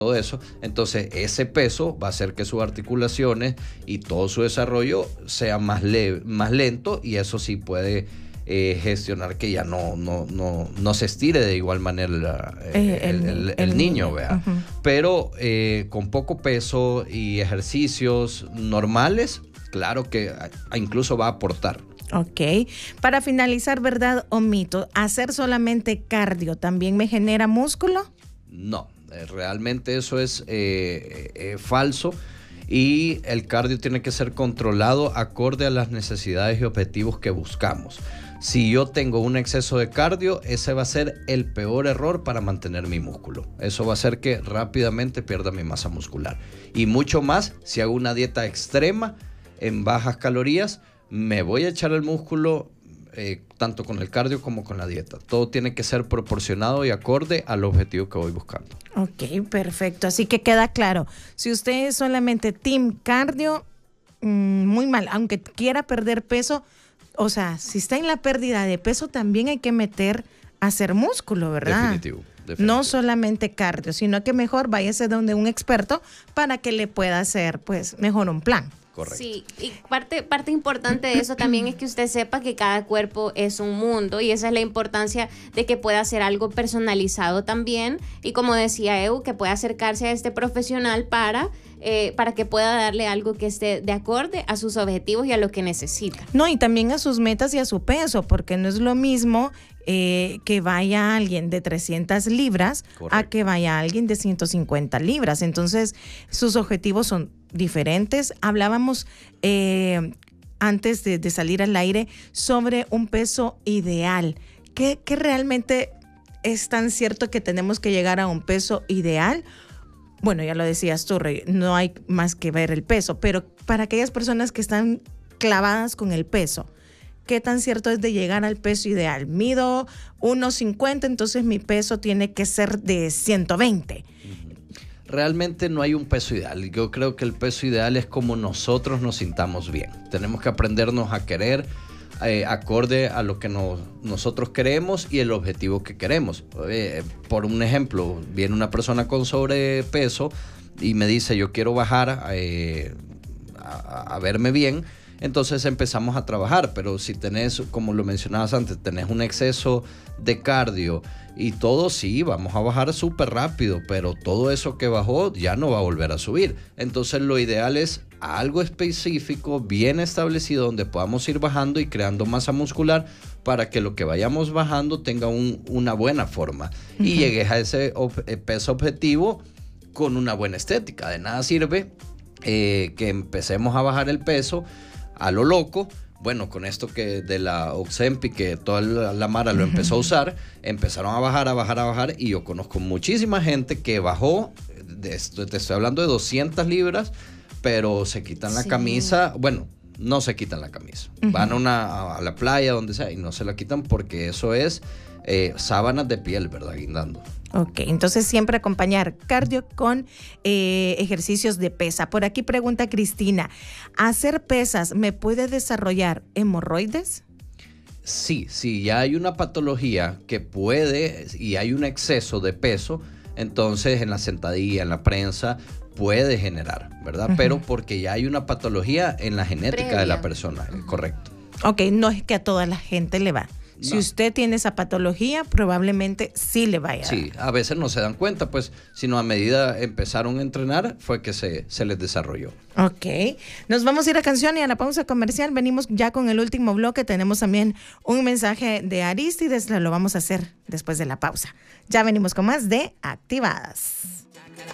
todo eso. Entonces ese peso va a hacer que sus articulaciones y todo su desarrollo sea más lento, y eso sí puede gestionar que ya no se estire de igual manera el niño, ¿vea? Uh-huh. Pero con poco peso y ejercicios normales, claro que incluso va a aportar. Ok. Para finalizar, ¿verdad o mito? ¿Hacer solamente cardio también me genera músculo? No, realmente eso es falso. Y el cardio tiene que ser controlado acorde a las necesidades y objetivos que buscamos. Si yo tengo un exceso de cardio, ese va a ser el peor error para mantener mi músculo. Eso va a hacer que rápidamente pierda mi masa muscular. Y mucho más si hago una dieta extrema en bajas calorías, me voy a echar el músculo tanto con el cardio como con la dieta. Todo tiene que ser proporcionado y acorde al objetivo que voy buscando. Ok, perfecto. Así que queda claro, si usted es solamente team cardio, muy mal. Aunque quiera perder peso, o sea, si está en la pérdida de peso, también hay que meter a hacer músculo, ¿verdad? Definitivo. No solamente cardio, sino que mejor váyase donde un experto para que le pueda hacer, pues, mejor un plan. Correcto. Sí, y parte importante de eso también es que usted sepa que cada cuerpo es un mundo, y esa es la importancia de que pueda hacer algo personalizado también, y como decía Eu, que pueda acercarse a este profesional para que pueda darle algo que esté de acorde a sus objetivos y a lo que necesita. No, y también a sus metas y a su peso, porque no es lo mismo que vaya alguien de 300 libras Correcto. A que vaya alguien de 150 libras. Entonces, sus objetivos son diferentes. Hablábamos antes de salir al aire sobre un peso ideal. ¿Qué realmente es tan cierto que tenemos que llegar a un peso ideal? Bueno, ya lo decías tú, Rey, no hay más que ver el peso, pero para aquellas personas que están clavadas con el peso, ¿qué tan cierto es de llegar al peso ideal? Mido 1.50, entonces mi peso tiene que ser de 120. Realmente no hay un peso ideal. Yo creo que el peso ideal es como nosotros nos sintamos bien. Tenemos que aprendernos a querer acorde a lo que nosotros queremos y el objetivo que queremos. Por un ejemplo, viene una persona con sobrepeso y me dice, yo quiero bajar a verme bien. Entonces empezamos a trabajar, pero si tenés, como lo mencionabas antes, tenés un exceso de cardio y todo, sí, vamos a bajar súper rápido, pero todo eso que bajó ya no va a volver a subir. Entonces lo ideal es algo específico, bien establecido, donde podamos ir bajando y creando masa muscular para que lo que vayamos bajando tenga una buena forma. Uh-huh. Y llegues a ese peso objetivo con una buena estética. De nada sirve que empecemos a bajar el peso a lo loco. Bueno, con esto que de la Ozempic, que toda la mara lo empezó a usar, empezaron a bajar, y yo conozco muchísima gente que bajó, te estoy hablando de 200 libras, pero se quitan la camisa, bueno, no se quitan la camisa, van a la playa, donde sea, y no se la quitan porque eso es sábanas de piel, ¿verdad? Guindando. Ok, entonces siempre acompañar cardio con ejercicios de pesa. Por aquí pregunta Cristina, ¿hacer pesas me puede desarrollar hemorroides? Sí, ya hay una patología que puede, y hay un exceso de peso, entonces en la sentadilla, en la prensa, puede generar, ¿verdad? Uh-huh. Pero porque ya hay una patología en la genética de la persona, correcto. Ok, no es que a toda la gente le va. Si usted tiene esa patología, probablemente sí le vaya. Sí, a veces no se dan cuenta, pues, sino a medida empezaron a entrenar, fue que se les desarrolló. Ok, nos vamos a ir a canción y a la pausa comercial. Venimos ya con el último bloque. Tenemos también un mensaje de Arístides, lo vamos a hacer después de la pausa. Ya venimos con más de Activadas.